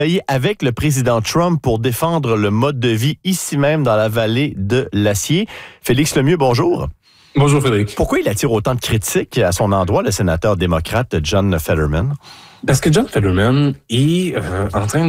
avec le président Trump pour défendre le mode de vie ici même dans la vallée de l'Acier. Félix Lemieux, bonjour. Bonjour Frédéric. Pourquoi il attire autant de critiques à son endroit, le sénateur démocrate John Fetterman? Parce que John Fetterman est en train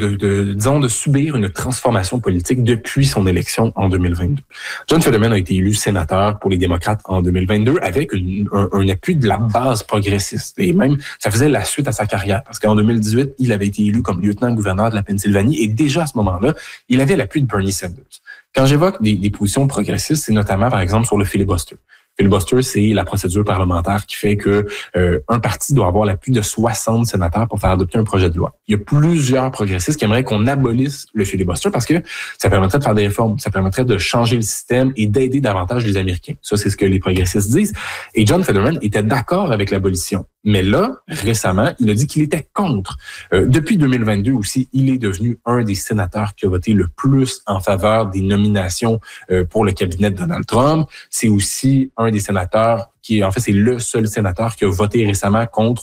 de subir une transformation politique depuis son élection en 2022. John Fetterman a été élu sénateur pour les démocrates en 2022 avec un appui de la base progressiste. Et même, ça faisait la suite à sa carrière. Parce qu'en 2018, il avait été élu comme lieutenant-gouverneur de la Pennsylvanie et déjà à ce moment-là, il avait l'appui de Bernie Sanders. Quand j'évoque des positions progressistes, c'est notamment, par exemple, sur le filibuster. Le filibuster, c'est la procédure parlementaire qui fait que un parti doit avoir l'appui de 60 sénateurs pour faire adopter un projet de loi. Il y a plusieurs progressistes qui aimeraient qu'on abolisse le filibuster parce que ça permettrait de faire des réformes, ça permettrait de changer le système et d'aider davantage les Américains. Ça, c'est ce que les progressistes disent. Et John Fetterman était d'accord avec l'abolition. Mais là, récemment, il a dit qu'il était contre. Depuis 2022 aussi, il est devenu un des sénateurs qui a voté le plus en faveur des nominations pour le cabinet de Donald Trump. C'est aussi un des sénateurs qui, en fait, c'est le seul sénateur qui a voté récemment contre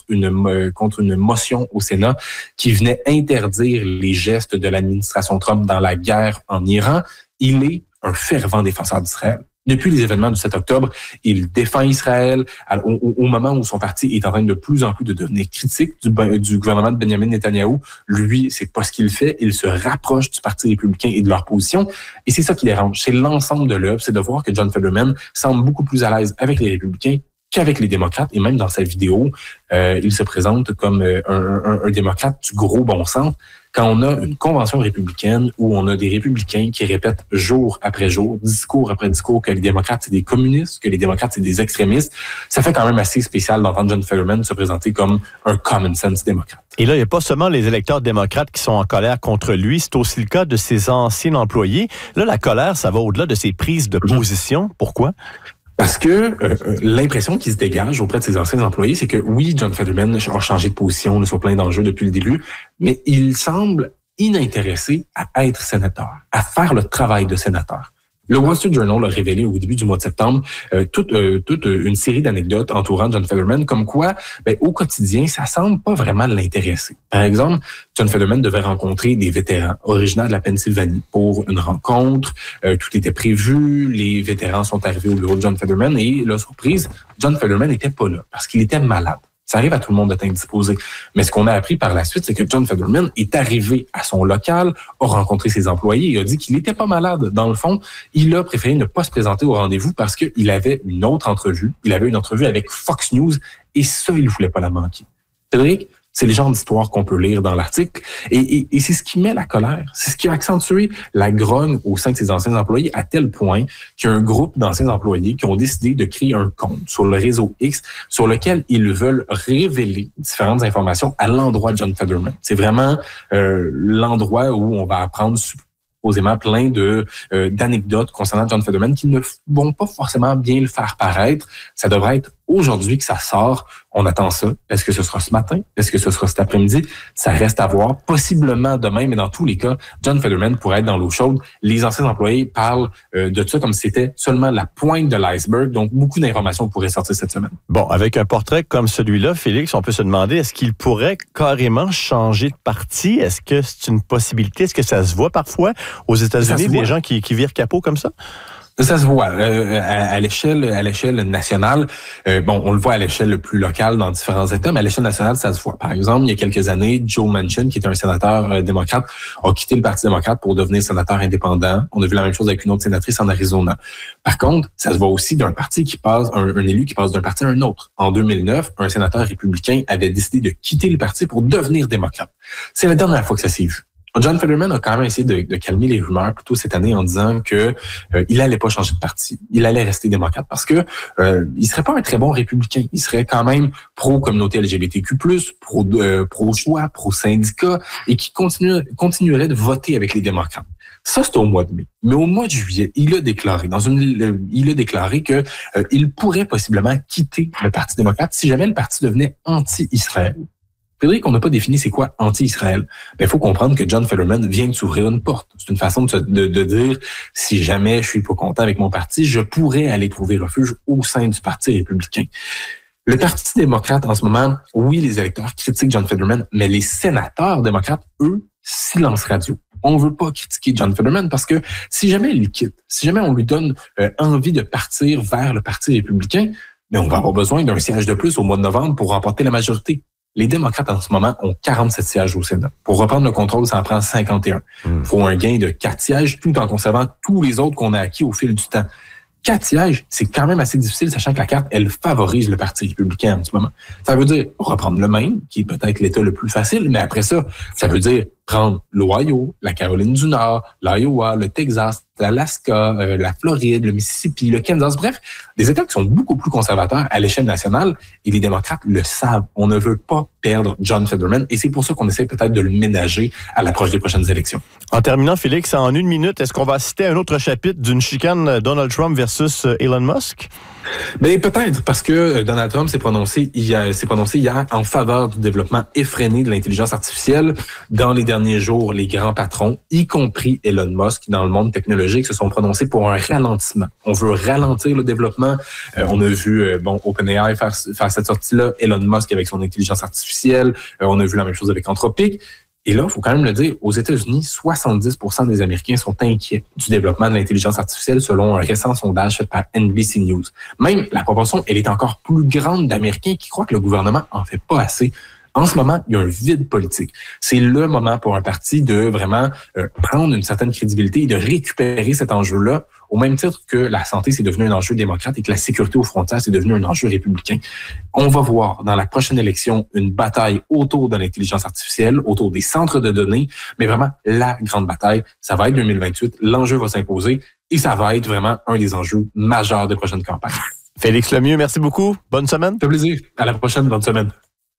une motion au Sénat qui venait interdire les gestes de l'administration Trump dans la guerre en Iran. Il est un fervent défenseur d'Israël. Depuis les événements du 7 octobre, il défend Israël au moment où son parti est en train de plus en plus de devenir critique du gouvernement de Benjamin Netanyahou. Lui, c'est pas ce qu'il fait. Il se rapproche du Parti républicain et de leur position. Et c'est ça qui dérange. C'est l'ensemble de l'œuvre. C'est de voir que John Fetterman semble beaucoup plus à l'aise avec les républicains qu'avec les démocrates. Et même dans sa vidéo, il se présente comme un démocrate du gros bon sens. Quand on a une convention républicaine où on a des républicains qui répètent jour après jour, discours après discours, que les démocrates, c'est des communistes, que les démocrates, c'est des extrémistes, ça fait quand même assez spécial d'entendre John Fetterman se présenter comme un common sense démocrate. Et là, il n'y a pas seulement les électeurs démocrates qui sont en colère contre lui, c'est aussi le cas de ses anciens employés. Là, la colère, ça va au-delà de ses prises de position. Pourquoi? Parce que l'impression qui se dégage auprès de ses anciens employés, c'est que oui, John Fetterman a changé de position sur plein d'enjeux depuis le début, mais il semble inintéressé à être sénateur, à faire le travail de sénateur. Le Wall Street Journal a révélé au début du mois de septembre toute une série d'anecdotes entourant John Fetterman, comme quoi, au quotidien, ça semble pas vraiment l'intéresser. Par exemple, John Fetterman devait rencontrer des vétérans originaires de la Pennsylvanie pour une rencontre. Tout était prévu, les vétérans sont arrivés au bureau de John Fetterman et, la surprise, John Fetterman n'était pas là parce qu'il était malade. Ça arrive à tout le monde d'être indisposé. Mais ce qu'on a appris par la suite, c'est que John Fetterman est arrivé à son local, a rencontré ses employés et a dit qu'il n'était pas malade. Dans le fond, il a préféré ne pas se présenter au rendez-vous parce qu'il avait une autre entrevue. Il avait une entrevue avec Fox News et ça, il ne voulait pas la manquer. Frédéric, c'est le genre d'histoire qu'on peut lire dans l'article. Et c'est ce qui met la colère. C'est ce qui a accentué la grogne au sein de ses anciens employés à tel point qu'il y a un groupe d'anciens employés qui ont décidé de créer un compte sur le réseau X sur lequel ils veulent révéler différentes informations à l'endroit de John Fetterman. C'est vraiment l'endroit où on va apprendre supposément plein d'anecdotes concernant John Fetterman qui ne vont pas forcément bien le faire paraître. Ça devrait être aujourd'hui que ça sort. On attend ça. Est-ce que ce sera ce matin? Est-ce que ce sera cet après-midi? Ça reste à voir. Possiblement demain, mais dans tous les cas, John Fetterman pourrait être dans l'eau chaude. Les anciens employés parlent de ça comme si c'était seulement la pointe de l'iceberg. Donc, beaucoup d'informations pourraient sortir cette semaine. Bon, avec un portrait comme celui-là, Félix, on peut se demander, est-ce qu'il pourrait carrément changer de parti? Est-ce que c'est une possibilité? Est-ce que ça se voit parfois aux États-Unis, des gens qui virent capot comme ça? Ça se voit à l'échelle nationale. On le voit à l'échelle plus locale dans différents États, mais à l'échelle nationale, ça se voit. Par exemple, il y a quelques années, Joe Manchin, qui était un sénateur démocrate, a quitté le Parti démocrate pour devenir sénateur indépendant. On a vu la même chose avec une autre sénatrice en Arizona. Par contre, ça se voit aussi d'un parti qui passe, un élu qui passe d'un parti à un autre. En 2009, un sénateur républicain avait décidé de quitter le parti pour devenir démocrate. C'est la dernière fois que ça s'est vu. John Fetterman a quand même essayé de calmer les rumeurs plutôt cette année en disant que il allait pas changer de parti, il allait rester démocrate parce que il serait pas un très bon républicain, il serait quand même pro-communauté LGBTQ+, pro-choix, pro-syndicat et qui continuerait de voter avec les démocrates. Ça, c'est au mois de mai. Mais au mois de juillet, il a déclaré que il pourrait possiblement quitter le Parti démocrate si jamais le parti devenait anti-Israël. Frédéric, on n'a pas défini c'est quoi anti-Israël. Il faut comprendre que John Fetterman vient de s'ouvrir une porte. C'est une façon de dire, si jamais je suis pas content avec mon parti, je pourrais aller trouver refuge au sein du Parti républicain. Le Parti démocrate, en ce moment, oui, les électeurs critiquent John Fetterman, mais les sénateurs démocrates, eux, silence radio. On ne veut pas critiquer John Fetterman parce que si jamais il quitte, si jamais on lui donne envie de partir vers le Parti républicain, mais on va avoir besoin d'un siège de plus au mois de novembre pour remporter la majorité. Les démocrates, en ce moment, ont 47 sièges au Sénat. Pour reprendre le contrôle, ça en prend 51. Il faut un gain de 4 sièges tout en conservant tous les autres qu'on a acquis au fil du temps. 4 sièges, c'est quand même assez difficile, sachant que la carte, elle favorise le Parti républicain en ce moment. Ça veut dire reprendre le Maine, qui est peut-être l'État le plus facile, mais après ça, ça veut dire prendre l'Ohio, la Caroline du Nord, l'Iowa, le Texas, l'Alaska, la Floride, le Mississippi, le Kansas, bref, des États qui sont beaucoup plus conservateurs à l'échelle nationale, et les démocrates le savent. On ne veut pas perdre John Fetterman, et c'est pour ça qu'on essaie peut-être de le ménager à l'approche des prochaines élections. En terminant, Félix, en 1 minute, est-ce qu'on va assister à un autre chapitre d'une chicane Donald Trump versus Elon Musk? Ben peut-être, parce que Donald Trump s'est prononcé hier en faveur du développement effréné de l'intelligence artificielle. Dans les derniers jours, les grands patrons, y compris Elon Musk, dans le monde technologique, se sont prononcés pour un ralentissement. On veut ralentir le développement. On a vu OpenAI faire cette sortie-là, Elon Musk avec son intelligence artificielle. On a vu la même chose avec Anthropic. Et là, il faut quand même le dire, aux États-Unis, 70% des Américains sont inquiets du développement de l'intelligence artificielle selon un récent sondage fait par NBC News. Même la proportion, elle est encore plus grande d'Américains qui croient que le gouvernement en fait pas assez. En ce moment, il y a un vide politique. C'est le moment pour un parti de vraiment prendre une certaine crédibilité et de récupérer cet enjeu-là, au même titre que la santé, c'est devenu un enjeu démocrate et que la sécurité aux frontières, c'est devenu un enjeu républicain. On va voir dans la prochaine élection une bataille autour de l'intelligence artificielle, autour des centres de données, mais vraiment la grande bataille, ça va être 2028, l'enjeu va s'imposer et ça va être vraiment un des enjeux majeurs des prochaines campagnes. Félix Lemieux, merci beaucoup. Bonne semaine. Ça fait plaisir. À la prochaine, bonne semaine.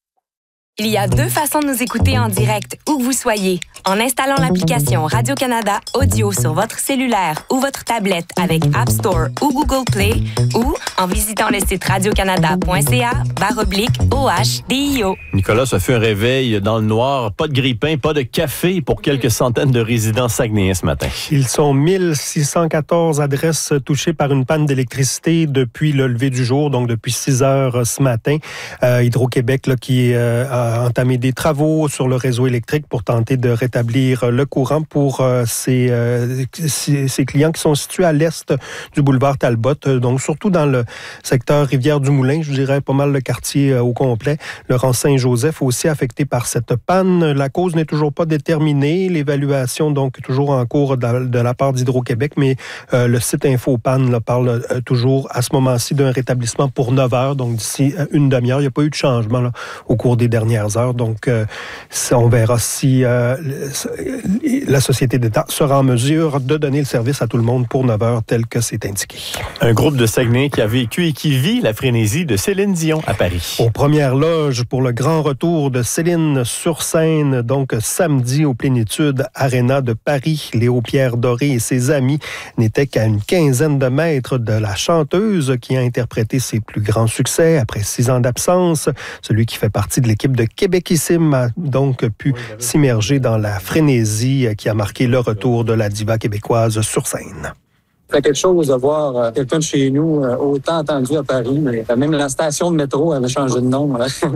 Il y a 2 façons de nous écouter en direct, où que vous soyez. En installant l'application Radio-Canada Audio sur votre cellulaire ou votre tablette avec App Store ou Google Play, ou en visitant le site radiocanada.ca/OHDIO. Nicolas, ça fait un réveil dans le noir. Pas de grille-pain, pas de café pour quelques centaines de résidents saguenayens ce matin. Ils sont 1614 adresses touchées par une panne d'électricité depuis le lever du jour, donc depuis 6 heures ce matin. Hydro-Québec là, qui a entamé des travaux sur le réseau électrique pour tenter de rétablir le courant pour ces clients qui sont situés à l'est du boulevard Talbot, donc surtout dans le secteur Rivière-du-Moulin, je dirais pas mal le quartier au complet. Le rang Saint-Joseph aussi affecté par cette panne. La cause n'est toujours pas déterminée. L'évaluation donc toujours en cours de la part d'Hydro-Québec, mais le site InfoPanne là, parle toujours à ce moment-ci d'un rétablissement pour 9 heures, donc d'ici une demi-heure. Il n'y a pas eu de changement là, au cours des dernières heures. Donc, on verra si la Société d'État sera en mesure de donner le service à tout le monde pour 9 heures, tel que c'est indiqué. Un groupe de Saguenay qui a vécu et qui vit la frénésie de Céline Dion à Paris. Aux premières loges pour le grand retour de Céline sur scène, donc samedi au Plénitude Arena de Paris. Léo-Pierre Doré et ses amis n'étaient qu'à une quinzaine de mètres de la chanteuse qui a interprété ses plus grands succès après 6 ans d'absence. Celui qui fait partie de l'équipe de Québéquissime a donc pu s'immerger dans la frénésie qui a marqué le retour de la diva québécoise sur scène. C'est quelque chose de voir quelqu'un de chez nous autant entendu à Paris, mais même la station de métro avait changé de nom.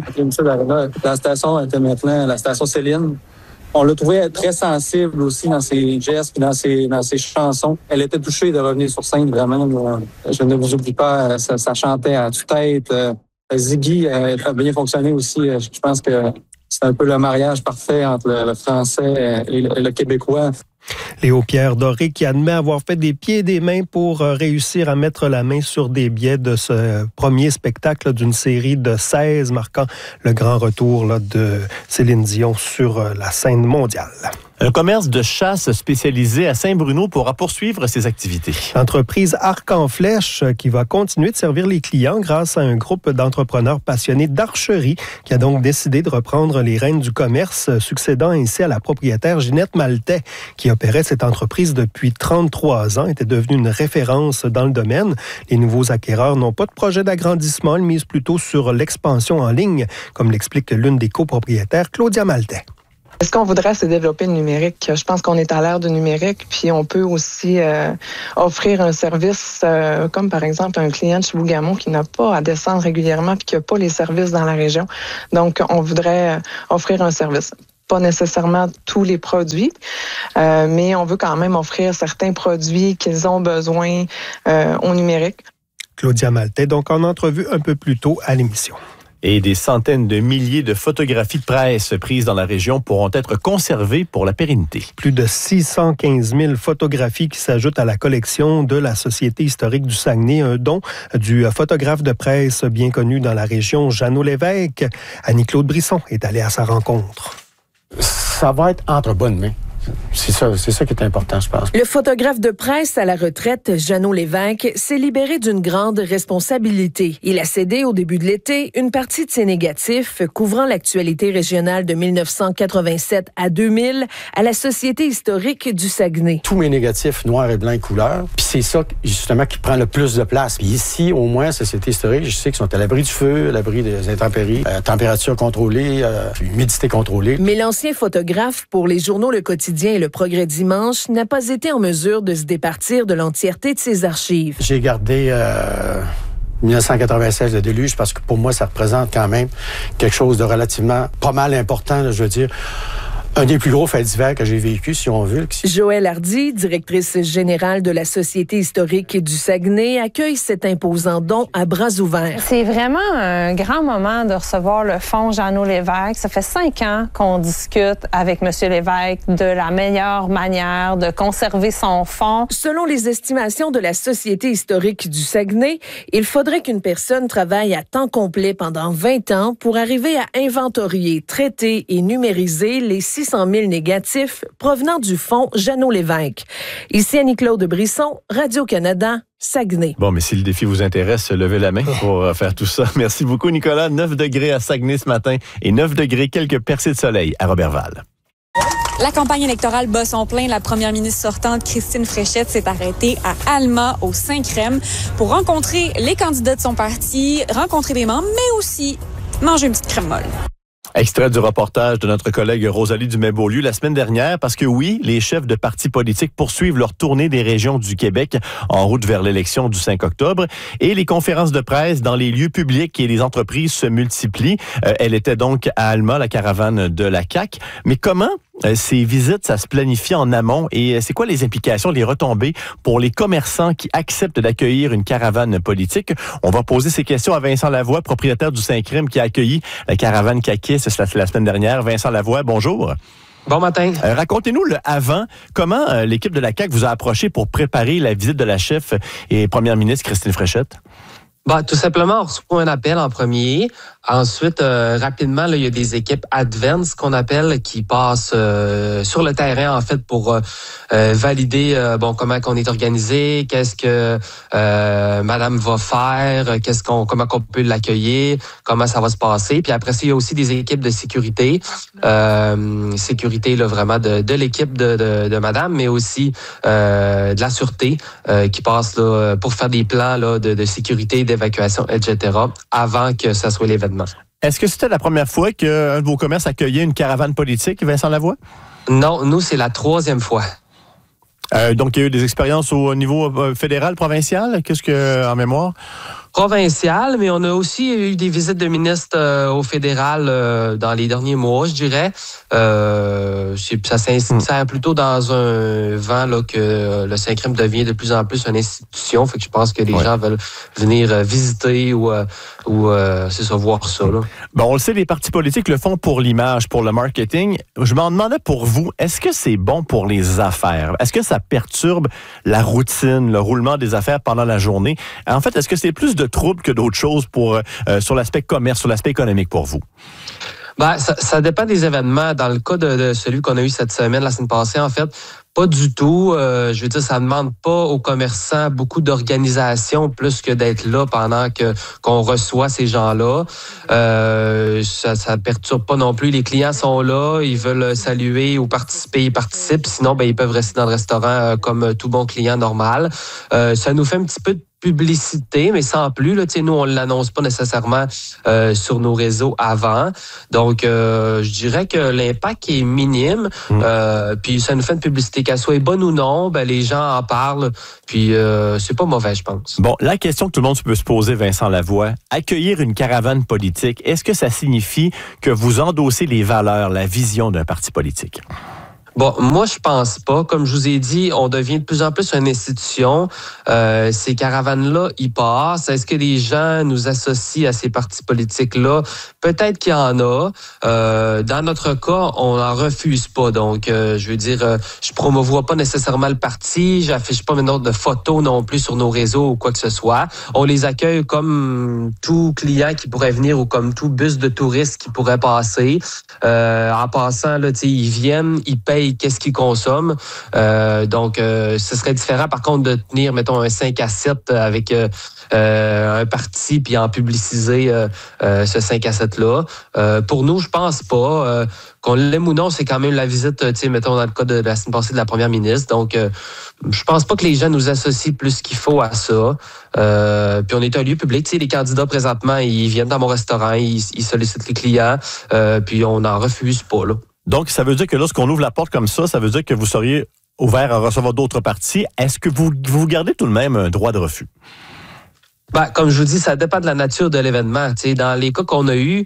La station était maintenant la station Céline. On l'a trouvé très sensible aussi dans ses gestes et dans ses chansons. Elle était touchée de revenir sur scène, vraiment. Je ne vous oublie pas, ça chantait à tue-tête. Ziggy a bien fonctionné aussi. Je pense que c'est un peu le mariage parfait entre le français et le québécois. Léo-Pierre Doré qui admet avoir fait des pieds et des mains pour réussir à mettre la main sur des billets de ce premier spectacle d'une série de 16 marquant le grand retour là, de Céline Dion sur la scène mondiale. Un commerce de chasse spécialisé à Saint-Bruno pourra poursuivre ses activités. L'entreprise Arc en Flèche qui va continuer de servir les clients grâce à un groupe d'entrepreneurs passionnés d'archerie qui a donc décidé de reprendre les rênes du commerce, succédant ainsi à la propriétaire Ginette Maltais qui opérait cette entreprise depuis 33 ans, était devenue une référence dans le domaine. Les nouveaux acquéreurs n'ont pas de projet d'agrandissement, ils misent plutôt sur l'expansion en ligne, comme l'explique l'une des copropriétaires, Claudia Maltais. Ce qu'on voudrait, c'est développer le numérique. Je pense qu'on est à l'ère du numérique, puis on peut aussi offrir un service, comme par exemple un client de Chibougamau qui n'a pas à descendre régulièrement puis qui n'a pas les services dans la région. Donc, on voudrait offrir un service. pas nécessairement tous les produits, mais on veut quand même offrir certains produits qu'ils ont besoin au numérique. Claudia Maltais, donc en entrevue un peu plus tôt à l'émission. Et des centaines de milliers de photographies de presse prises dans la région pourront être conservées pour la pérennité. Plus de 615 000 photographies qui s'ajoutent à la collection de la Société historique du Saguenay, un don du photographe de presse bien connu dans la région, Jeannot Lévesque. Annie-Claude Brisson est allée à sa rencontre. Ça va être entre bonnes mains. C'est ça qui est important, je pense. Le photographe de presse à la retraite, Jeannot Lévesque, s'est libéré d'une grande responsabilité. Il a cédé au début de l'été une partie de ses négatifs couvrant l'actualité régionale de 1987 à 2000 à la Société historique du Saguenay. Tous mes négatifs, noir et blanc couleur, puis c'est ça, justement, qui prend le plus de place. Puis ici, au moins, Société historique, je sais qu'ils sont à l'abri du feu, à l'abri des intempéries, température contrôlée, humidité contrôlée. Mais l'ancien photographe pour les journaux Le Quotidien et Le Progrès dimanche n'a pas été en mesure de se départir de l'entièreté de ses archives. J'ai gardé 1996 de déluge parce que pour moi, ça représente quand même quelque chose de relativement pas mal important, là, je veux dire. Un des plus gros faits divers que j'ai vécu, si on veut. Joëlle Hardy, directrice générale de la Société historique du Saguenay, accueille cet imposant don à bras ouverts. C'est vraiment un grand moment de recevoir le fonds Jeannot Lévesque. Ça fait 5 ans qu'on discute avec M. Lévesque de la meilleure manière de conserver son fonds. Selon les estimations de la Société historique du Saguenay, il faudrait qu'une personne travaille à temps complet pendant 20 ans pour arriver à inventorier, traiter et numériser les 600 000 négatifs provenant du fonds Jeannot Lévesque. Ici Annie-Claude Brisson, Radio-Canada, Saguenay. Bon, mais si le défi vous intéresse, levez la main pour faire tout ça. Merci beaucoup, Nicolas. 9 degrés à Saguenay ce matin et 9 degrés, quelques percées de soleil à Robertval. La campagne électorale bat son plein. La première ministre sortante, Christine Fréchette, s'est arrêtée à Alma, au Saint-Crème, pour rencontrer les candidats de son parti, rencontrer des membres, mais aussi manger une petite crème molle. Extrait du reportage de notre collègue Rosalie Dumais-Beaulieu la semaine dernière, parce que oui, les chefs de partis politiques poursuivent leur tournée des régions du Québec en route vers l'élection du 5 octobre et les conférences de presse dans les lieux publics et les entreprises se multiplient. Elle était donc à Alma, la caravane de la CAQ. Mais comment ces visites, ça se planifie en amont et c'est quoi les implications, les retombées pour les commerçants qui acceptent d'accueillir une caravane politique? On va poser ces questions à Vincent Lavoie, propriétaire du Saint-Crème qui a accueilli la caravane caquiste la semaine dernière. Vincent Lavoie, bonjour. Bon matin. Racontez-nous le avant. Comment l'équipe de la CAQ vous a approché pour préparer la visite de la chef et première ministre Christine Fréchette? Tout simplement, on reçoit un appel en premier. Ensuite, rapidement, là, il y a des équipes advance qu'on appelle qui passent sur le terrain en fait pour valider comment qu'on est organisé, qu'est-ce que Madame va faire, comment qu'on peut l'accueillir, comment ça va se passer. Puis après ça, il y a aussi des équipes de sécurité, sécurité là vraiment de l'équipe de Madame, mais aussi de la sûreté qui passe là pour faire des plans là de sécurité, d'évacuation, etc. avant que ça soit l'événement. Est-ce que c'était la première fois qu'un de vos commerces accueillait une caravane politique, Vincent Lavoie? Non, nous, c'est la 3e fois. Donc, il y a eu des expériences au niveau fédéral, provincial? Qu'est-ce que, en mémoire? Provincial, mais on a aussi eu des visites de ministres au fédéral dans les derniers mois, je dirais. Ça s'insère plutôt dans un vent là, que le Saint-Crème devient de plus en plus une institution. Fait que je pense que les gens veulent venir visiter ou c'est ça, voir ça. Là. Bon, on le sait, les partis politiques le font pour l'image, pour le marketing. Je m'en demandais pour vous, est-ce que c'est bon pour les affaires? Est-ce que ça perturbe la routine, le roulement des affaires pendant la journée? En fait, est-ce que c'est plus de troubles que d'autres choses sur l'aspect commerce, sur l'aspect économique pour vous? Ça dépend des événements. Dans le cas de celui qu'on a eu cette semaine, la semaine passée, en fait, pas du tout. Je veux dire, ça ne demande pas aux commerçants beaucoup d'organisation plus que d'être là pendant qu'on reçoit ces gens-là. Ça perturbe pas non plus. Les clients sont là, ils veulent saluer ou participer, ils participent. Sinon, ils peuvent rester dans le restaurant comme tout bon client normal. Ça nous fait un petit peu de publicité, mais sans plus. Là, nous, on ne l'annonce pas nécessairement sur nos réseaux avant. Donc, je dirais que l'impact est minime. Puis ça nous fait une publicité, qu'elle soit bonne ou non, ben, les gens en parlent. Puis c'est pas mauvais, je pense. Bon, la question que tout le monde peut se poser, Vincent Lavoie, accueillir une caravane politique, est-ce que ça signifie que vous endossez les valeurs, la vision d'un parti politique? Bon, moi, je pense pas. Comme je vous ai dit, on devient de plus en plus une institution. Ces caravanes-là, ils passent. Est-ce que les gens nous associent à ces partis politiques-là? Peut-être qu'il y en a. Dans notre cas, on n'en refuse pas. Donc, je veux dire, je promouvois pas nécessairement le parti. J'affiche pas maintenant de photos non plus sur nos réseaux ou quoi que ce soit. On les accueille comme tout client qui pourrait venir ou comme tout bus de touristes qui pourrait passer. En passant, là, ils viennent, ils payent qu'est-ce qu'ils consomment. Donc, ce serait différent, par contre, de tenir, mettons, un 5 à 7 avec un parti puis en publiciser ce 5 à 7-là. Pour nous, je pense pas. Qu'on l'aime ou non, c'est quand même la visite, tu sais, mettons, dans le cas de la semaine passée de la première ministre. Donc, je pense pas que les gens nous associent plus qu'il faut à ça. Puis on est un lieu public. Tu sais, les candidats, présentement, ils viennent dans mon restaurant, ils sollicitent les clients, puis on n'en refuse pas, là. Donc, ça veut dire que lorsqu'on ouvre la porte comme ça veut dire que vous seriez ouvert à recevoir d'autres partis. Est-ce que vous gardez tout de même un droit de refus? Ben, comme je vous dis, ça dépend de la nature de l'événement. Tu sais, dans les cas qu'on a eus,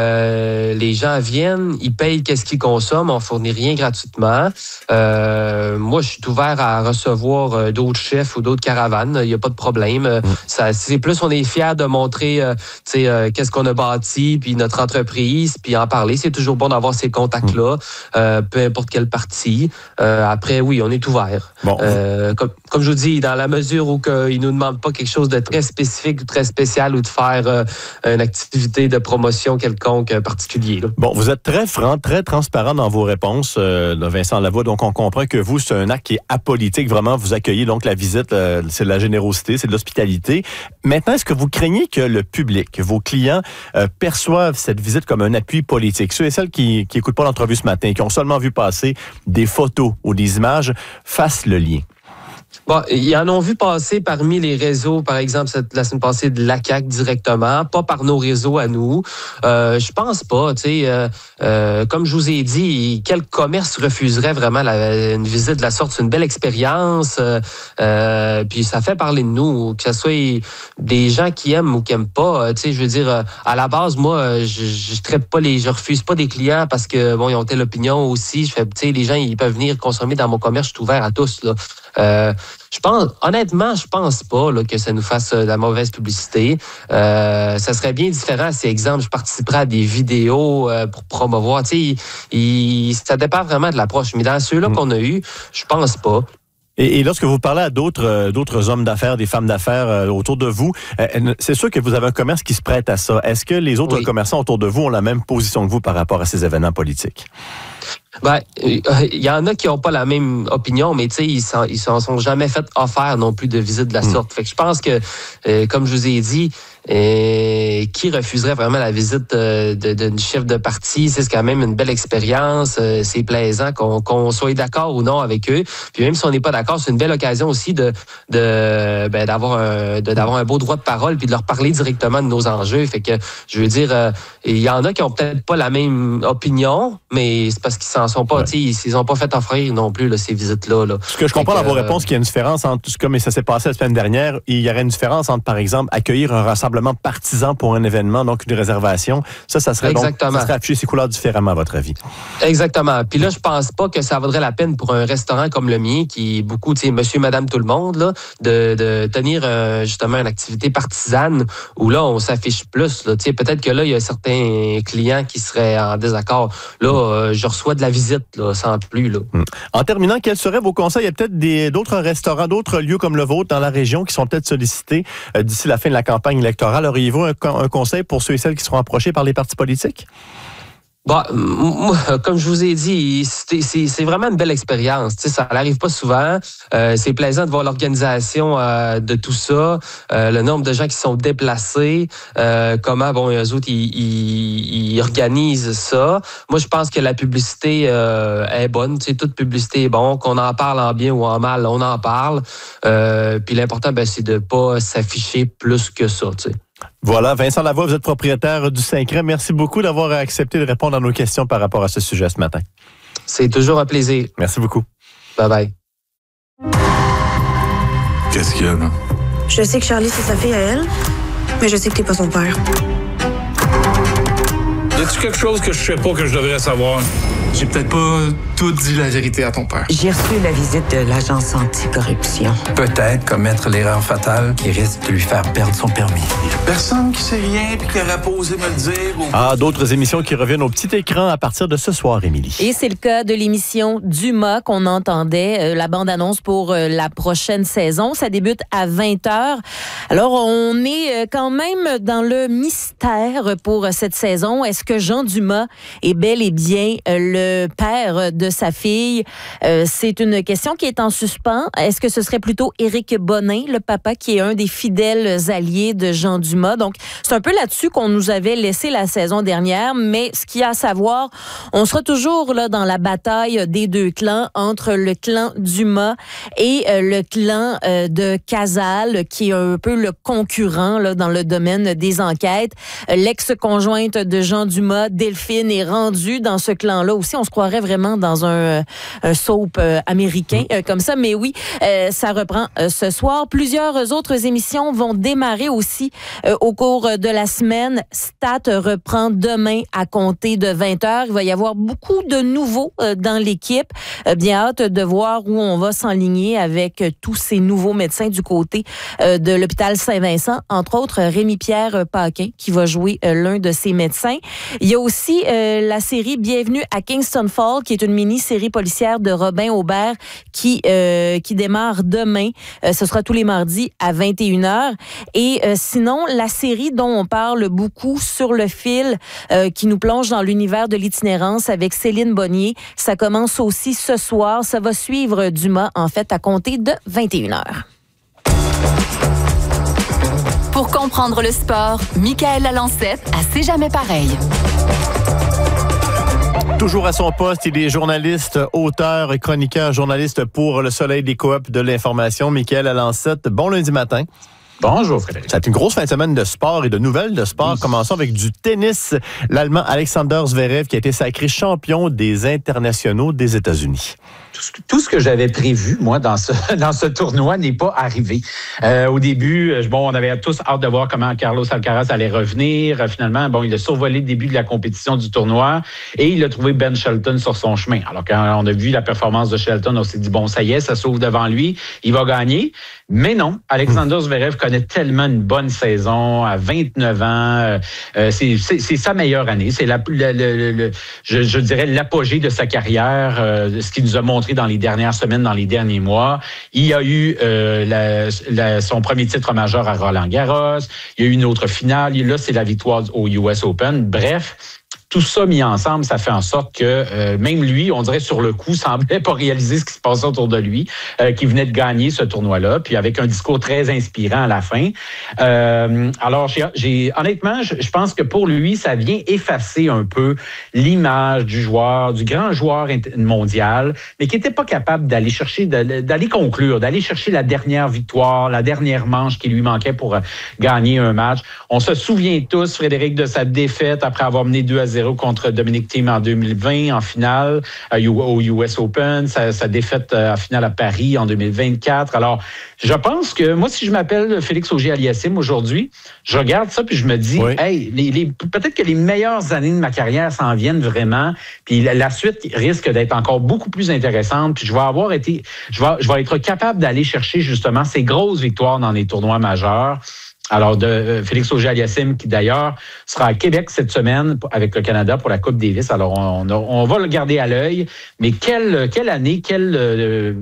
les gens viennent, ils payent qu'est-ce qu'ils consomment, on fournit rien gratuitement. Moi, je suis ouvert à recevoir d'autres chefs ou d'autres caravanes. Il n'y a pas de problème. Ça, c'est plus, on est fiers de montrer, tu sais, qu'est-ce qu'on a bâti, puis notre entreprise, puis en parler. C'est toujours bon d'avoir ces contacts-là, peu importe quel parti. Après, oui, on est ouvert. Bon. Comme je vous dis, dans la mesure où ils nous demandent pas quelque chose de très spécifique ou très spécial ou de faire une activité de promotion quelconque particulier. Là. Bon, vous êtes très franc, très transparent dans vos réponses, Vincent Lavoie. Donc, on comprend que vous, c'est un acte qui est apolitique. Vraiment, vous accueillez donc la visite, c'est de la générosité, c'est de l'hospitalité. Maintenant, est-ce que vous craignez que le public, vos clients, perçoivent cette visite comme un appui politique? Ceux et celles qui n'écoutent pas l'entrevue ce matin, qui ont seulement vu passer des photos ou des images, fassent le lien. Bon, ils en ont vu passer parmi les réseaux, par exemple, la semaine passée de la CAQ directement, pas par nos réseaux à nous. Je pense pas, tu sais, comme je vous ai dit, quel commerce refuserait vraiment une visite de la sorte? C'est une belle expérience, puis ça fait parler de nous, que ce soit des gens qui aiment ou qui aiment pas. Tu sais, je veux dire, à la base, moi, je traite pas je refuse pas des clients parce que, bon, ils ont telle opinion aussi. Je fais, tu sais, les gens, ils peuvent venir consommer dans mon commerce, je suis ouvert à tous, là. Honnêtement, je pense pas là, que ça nous fasse de la mauvaise publicité. Ça serait bien différent si, exemple, je participerais à des vidéos pour promouvoir. Tu sais, ça dépend vraiment de l'approche. Mais dans ceux-là qu'on a eu, je pense pas. Et lorsque vous parlez à d'autres hommes d'affaires, des femmes d'affaires autour de vous, c'est sûr que vous avez un commerce qui se prête à ça. Est-ce que les autres commerçants autour de vous ont la même position que vous par rapport à ces événements politiques? Ben, il y en a qui n'ont pas la même opinion, mais tu sais, ils s'en sont jamais fait offert non plus de visite de la sorte. Fait que je pense que, comme je vous ai dit, qui refuserait vraiment la visite d'une chef de parti? C'est quand même une belle expérience. C'est plaisant qu'on soit d'accord ou non avec eux. Puis même si on n'est pas d'accord, c'est une belle occasion aussi d'avoir un beau droit de parole puis de leur parler directement de nos enjeux. Fait que je veux dire, il y en a qui ont peut-être pas la même opinion, mais c'est parce qu'ils s'en sont pas, tu sais, ils n'ont pas fait offrir non plus là, ces visites-là. Là. Ce que je comprends dans vos réponses, qu'il y a une différence entre, comme ça s'est passé la semaine dernière, il y aurait une différence entre, par exemple, accueillir un rassemblement partisan pour un événement, donc une réservation. Ça serait donc, ça serait afficher ses couleurs différemment, à votre avis. Exactement. Puis là, je pense pas que ça vaudrait la peine pour un restaurant comme le mien, qui est beaucoup, tu sais, monsieur, madame, tout le monde, là, de tenir justement une activité partisane où là, on s'affiche plus. Là. Tu sais, peut-être que là, il y a certains clients qui seraient en désaccord. Là, je reçois de la visite, là, sans plus. Là. En terminant, quels seraient vos conseils? Il y a peut-être d'autres restaurants, d'autres lieux comme le vôtre dans la région qui sont peut-être sollicités d'ici la fin de la campagne électorale. Auriez-vous un conseil pour ceux et celles qui seront approchés par les partis politiques? Bon, moi, comme je vous ai dit, c'est vraiment une belle expérience. Tu sais, ça n'arrive pas souvent. C'est plaisant de voir l'organisation de tout ça, le nombre de gens qui sont déplacés, comment eux autres ils organisent ça. Moi, je pense que la publicité est bonne. Tu sais, toute publicité est bonne. Qu'on en parle en bien ou en mal, on en parle. Puis l'important, c'est de pas s'afficher plus que ça. Tu sais. Voilà, Vincent Lavoie, vous êtes propriétaire du 5e. Merci beaucoup d'avoir accepté de répondre à nos questions par rapport à ce sujet ce matin. C'est toujours un plaisir. Merci beaucoup. Bye-bye. Qu'est-ce qu'il y a, là? Je sais que Charlie, c'est sa fille à elle, mais je sais que t'es pas son père. Y a-tu quelque chose que je sais pas que je devrais savoir? J'ai peut-être pas tout dit la vérité à ton père. J'ai reçu la visite de l'agence anticorruption. Peut-être commettre l'erreur fatale qui risque de lui faire perdre son permis. Y a personne qui sait rien puis qui aurait pas osé me le dire. Ou... Ah, d'autres émissions qui reviennent au petit écran à partir de ce soir, Émilie. Et c'est le cas de l'émission Dumas qu'on entendait, la bande-annonce pour la prochaine saison. Ça débute à 20h. Alors, on est quand même dans le mystère pour cette saison. Est-ce que Jean Dumas est bel et bien le père de sa fille? C'est une question qui est en suspens. Est-ce que ce serait plutôt Éric Bonin, le papa, qui est un des fidèles alliés de Jean Dumas? Donc, c'est un peu là-dessus qu'on nous avait laissé la saison dernière, mais ce qu'il y a à savoir, on sera toujours là dans la bataille des deux clans, entre le clan Dumas et le clan de Casal, qui est un peu le concurrent là, dans le domaine des enquêtes. L'ex-conjointe de Jean Dumas, Delphine, est rendue dans ce clan-là aussi. On se croirait vraiment dans un soap américain comme ça. Mais oui, ça reprend ce soir. Plusieurs autres émissions vont démarrer aussi au cours de la semaine. Stat reprend demain à compter de 20h. Il va y avoir beaucoup de nouveaux dans l'équipe. Bien hâte de voir où on va s'enligner avec tous ces nouveaux médecins du côté de l'hôpital Saint-Vincent. Entre autres, Rémi-Pierre Paquin qui va jouer l'un de ces médecins. Il y a aussi la série Bienvenue à Kingston Falls, qui est une mini-série policière de Robin Aubert qui démarre demain. Ce sera tous les mardis à 21h. Et sinon, la série dont on parle beaucoup, Sur le fil, qui nous plonge dans l'univers de l'itinérance avec Céline Bonnier. Ça commence aussi ce soir. Ça va suivre Dumas, en fait, à compter de 21h. Pour comprendre le sport, Michaël Lalancette à C'est jamais pareil. Toujours à son poste, il est journaliste, auteur, chroniqueur, journaliste pour Le Soleil des Coops de l'information. Michaël Lalancette, bon lundi matin. Bonjour Frédéric. Ça a été une grosse fin de semaine de sport et de nouvelles de sport. Oui. Commençons avec du tennis. L'Allemand Alexander Zverev qui a été sacré champion des internationaux des États-Unis. Tout ce que j'avais prévu, moi, dans ce tournoi n'est pas arrivé. Au début, on avait tous hâte de voir comment Carlos Alcaraz allait revenir. Finalement, il a survolé le début de la compétition du tournoi et il a trouvé Ben Shelton sur son chemin. Alors, quand on a vu la performance de Shelton, on s'est dit, ça y est, ça s'ouvre devant lui, il va gagner. Mais non, Alexander Zverev connaît tellement une bonne saison à 29 ans. C'est sa meilleure année. C'est je dirais l'apogée de sa carrière, ce qu'il nous a montré dans les dernières semaines, dans les derniers mois. Il a eu son premier titre majeur à Roland-Garros. Il y a eu une autre finale. Là, c'est la victoire au US Open. Bref, tout ça mis ensemble, ça fait en sorte que même lui, on dirait sur le coup, semblait pas réaliser ce qui se passait autour de lui, qui venait de gagner ce tournoi-là, puis avec un discours très inspirant à la fin. Alors, honnêtement, je pense que pour lui, ça vient effacer un peu l'image du grand joueur mondial, mais qui n'était pas capable d'aller chercher, d'aller conclure, d'aller chercher la dernière victoire, la dernière manche qui lui manquait pour gagner un match. On se souvient tous, Frédéric, de sa défaite après avoir mené 2-0 contre Dominic Thiem en 2020 en finale au US Open, sa défaite en finale à Paris en 2024. Alors, je pense que moi, si je m'appelle Félix Auger-Aliassime aujourd'hui, je regarde ça puis je me dis, peut-être que les meilleures années de ma carrière s'en viennent vraiment, puis la suite risque d'être encore beaucoup plus intéressante, puis je vais être capable d'aller chercher justement ces grosses victoires dans les tournois majeurs. Alors, de Félix Auger-Aliassime, qui d'ailleurs sera à Québec cette semaine avec le Canada pour la Coupe Davis. Alors, on va le garder à l'œil. Mais quelle année, quelle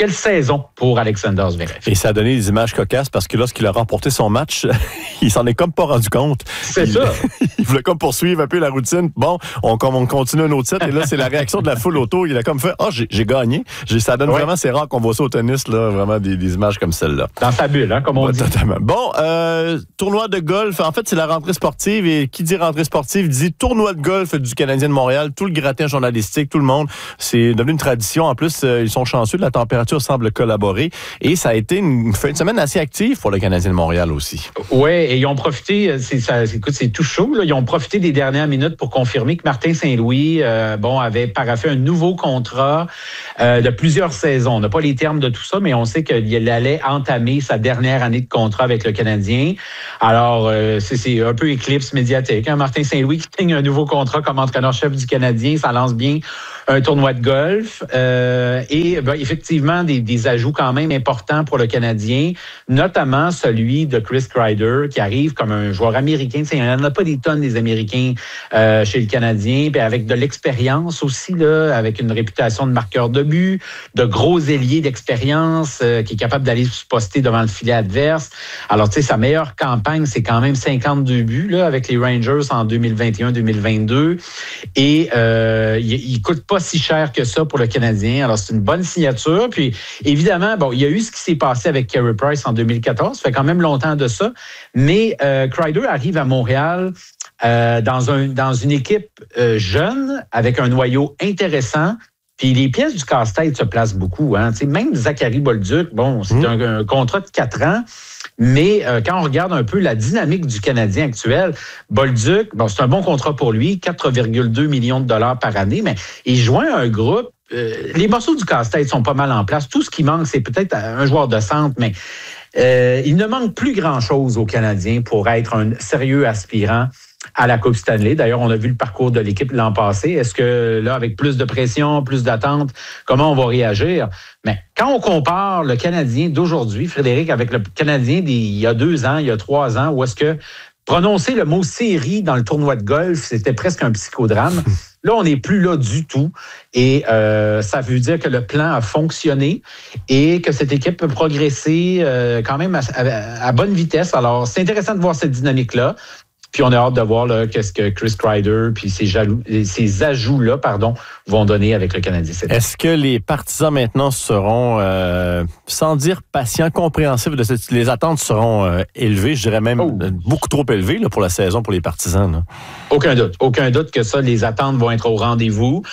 quelle saison pour Alexander Zverev. Et ça a donné des images cocasses parce que lorsqu'il a remporté son match, il s'en est comme pas rendu compte. C'est ça. Il voulait comme poursuivre un peu la routine. Bon, on continue un autre set et là, c'est la réaction de la foule autour. Il a comme fait, j'ai gagné. Ça donne vraiment, c'est rare qu'on voit ça au tennis, là, vraiment des images comme celle-là. Dans sa bulle, comme on dit. Totalement. Bon, tournoi de golf. En fait, c'est la rentrée sportive et qui dit rentrée sportive dit tournoi de golf du Canadien de Montréal. Tout le gratin journalistique, tout le monde. C'est devenu une tradition. En plus, ils sont chanceux. La température semble collaborer. Et ça a été une fin de semaine assez active pour le Canadien de Montréal aussi. Oui, et ils ont profité, c'est tout chaud, là. Ils ont profité des dernières minutes pour confirmer que Martin Saint-Louis avait paraphé un nouveau contrat de plusieurs saisons. On n'a pas les termes de tout ça, mais on sait qu'il allait entamer sa dernière année de contrat avec le Canadien. Alors, c'est un peu éclipse médiatique. Martin Saint-Louis qui signe un nouveau contrat comme entraîneur-chef du Canadien, ça lance bien un tournoi de golf. Effectivement, des ajouts quand même importants pour le Canadien, notamment celui de Chris Kreider, qui arrive comme un joueur américain. Il n'y en a pas des tonnes des Américains chez le Canadien, puis avec de l'expérience aussi, là, avec une réputation de marqueur de but, de gros ailier d'expérience, qui est capable d'aller se poster devant le filet adverse. Alors, tu sais, sa meilleure campagne, c'est quand même 52 buts là, avec les Rangers en 2021-2022. Et il coûte pas si cher que ça pour le Canadien. Alors, c'est une bonne signature. Puis, évidemment, il y a eu ce qui s'est passé avec Carey Price en 2014. Ça fait quand même longtemps de ça. Mais Kreider arrive à Montréal dans une équipe jeune, avec un noyau intéressant. Puis les pièces du casse-tête se placent beaucoup. Même Zachary Bolduc, c'est un contrat de 4 ans. Mais quand on regarde un peu la dynamique du Canadien actuel, Bolduc, c'est un bon contrat pour lui, 4,2 millions de dollars par année, mais il joint un groupe. Les morceaux du casse-tête sont pas mal en place. Tout ce qui manque, c'est peut-être un joueur de centre, mais il ne manque plus grand-chose aux Canadiens pour être un sérieux aspirant à la Coupe Stanley. D'ailleurs, on a vu le parcours de l'équipe l'an passé. Est-ce que là, avec plus de pression, plus d'attente, comment on va réagir? Mais quand on compare le Canadien d'aujourd'hui, Frédéric, avec le Canadien d'il y a 2 ans, il y a 3 ans, où est-ce que prononcer le mot série dans le tournoi de golf, c'était presque un psychodrame. Là, on n'est plus là du tout. Et ça veut dire que le plan a fonctionné et que cette équipe peut progresser quand même à bonne vitesse. Alors, c'est intéressant de voir cette dynamique-là. Puis on a hâte de voir là, qu'est-ce que Chris Kreider puis ces ajouts-là vont donner avec le Canadien. Est-ce que les partisans maintenant seront, sans dire patients, compréhensifs de les attentes seront élevées, je dirais même beaucoup trop élevées là, pour la saison pour les partisans? Là. Aucun doute que ça, les attentes vont être au rendez-vous.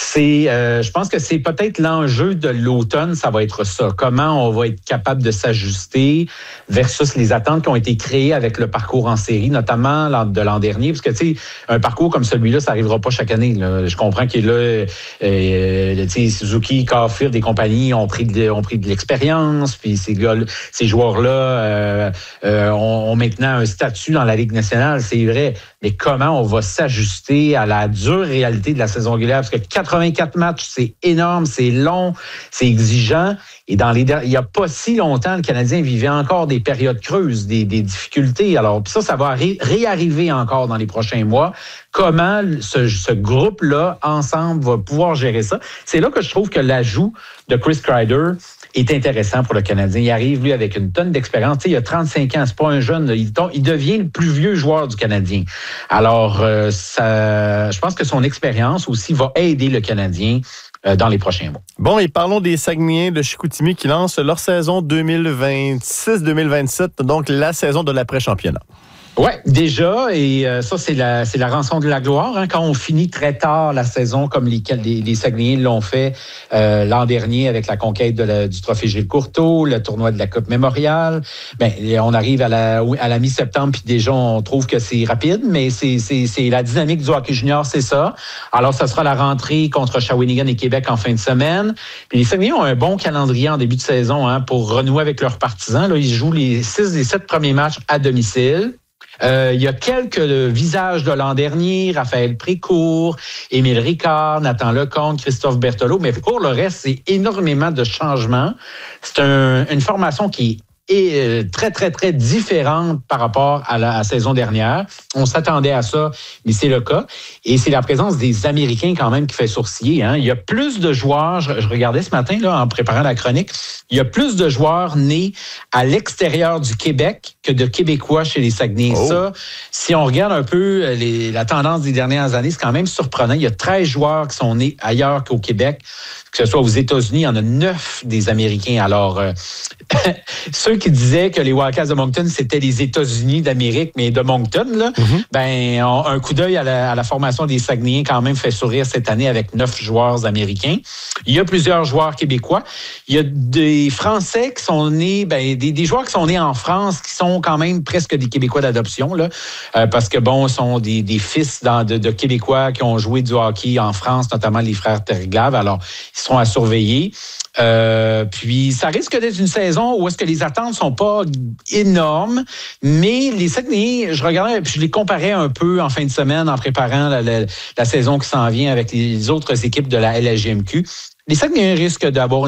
Je pense que c'est peut-être l'enjeu de l'automne, ça va être ça. Comment on va être capable de s'ajuster versus les attentes qui ont été créées avec le parcours en série, notamment de l'an dernier, parce que tu sais, un parcours comme celui-là, ça n'arrivera pas chaque année. Là. Je comprends qu'il est là, Suzuki, Caulfield et compagnie ont pris de l'expérience, puis ces joueurs-là ont maintenant un statut dans la Ligue nationale, c'est vrai. Mais comment on va s'ajuster à la dure réalité de la saison régulière? Parce que 84 matchs, c'est énorme, c'est long, c'est exigeant. Et il n'y a pas si longtemps, le Canadien vivait encore des périodes creuses, des difficultés. Alors, ça va réarriver encore dans les prochains mois. Comment ce groupe-là, ensemble, va pouvoir gérer ça? C'est là que je trouve que l'ajout de Chris Kreider est intéressant pour le Canadien. Il arrive, lui, avec une tonne d'expérience. Tu sais, il a 35 ans, c'est pas un jeune. Il devient le plus vieux joueur du Canadien. Alors, je pense que son expérience aussi va aider le Canadien dans les prochains mois. Bon, et parlons des Saguenayens de Chicoutimi qui lancent leur saison 2026-2027, donc la saison de l'après-championnat. Oui, déjà, et ça, c'est la rançon de la gloire. Hein, quand on finit très tard la saison, comme les Saguenayens l'ont fait l'an dernier avec la conquête du Trophée Gilles Courteau, le tournoi de la Coupe Mémorial, on arrive à la mi-septembre, puis déjà, on trouve que c'est rapide, mais c'est la dynamique du hockey junior, c'est ça. Alors, ça sera la rentrée contre Shawinigan et Québec en fin de semaine. Puis les Saguenayens ont un bon calendrier en début de saison pour renouer avec leurs partisans. Là, ils jouent les 6 des 7 premiers matchs à domicile. Il y a quelques visages de l'an dernier, Raphaël Précourt, Émile Ricard, Nathan Lecomte, Christophe Berthelot, mais pour le reste, c'est énormément de changements. C'est une formation qui est très, très, très différente par rapport à la saison dernière. On s'attendait à ça, mais c'est le cas. Et c'est la présence des Américains quand même qui fait sourciller. Hein. Il y a plus de joueurs, je regardais ce matin là, en préparant la chronique, il y a plus de joueurs nés à l'extérieur du Québec que de Québécois chez les Saguenay. Oh. Ça, si on regarde un peu la tendance des dernières années, c'est quand même surprenant. Il y a 13 joueurs qui sont nés ailleurs qu'au Québec. Que ce soit aux États-Unis, il y en a 9 des Américains. Alors, ceux qui disaient que les Wildcats de Moncton, c'était les États-Unis d'Amérique, mais de Moncton, là, un coup d'œil à la formation des Saguenayens quand même fait sourire cette année avec 9 joueurs américains. Il y a plusieurs joueurs québécois. Il y a des Français qui sont nés, des joueurs qui sont nés en France, qui sont quand même presque des Québécois d'adoption, là, parce que, sont des fils de Québécois qui ont joué du hockey en France, notamment les frères Terriglave. Alors, ils seront à surveiller. Puis, ça risque d'être une saison où est-ce que les attentes sont pas énormes, mais les Saguenayens, je regardais, puis je les comparais un peu en fin de semaine en préparant la saison qui s'en vient avec les autres équipes de la LHJMQ. Les Saguenayens risquent d'avoir